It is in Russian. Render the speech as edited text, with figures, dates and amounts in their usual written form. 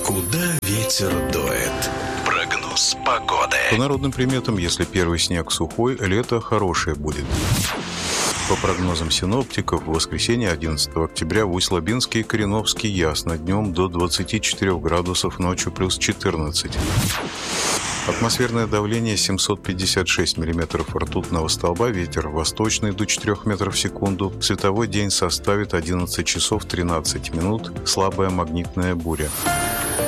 Куда ветер дует? Прогноз погоды. По народным приметам, если первый снег сухой, лето хорошее будет. По прогнозам синоптиков, в воскресенье 11 октября в Усть-Лабинске и Кореновске ясно, днем до 24 градусов, ночью плюс 14. Атмосферное давление 756 миллиметров ртутного столба, ветер восточный до 4 метров в секунду, световой день составит 11 часов 13 минут, слабая магнитная буря.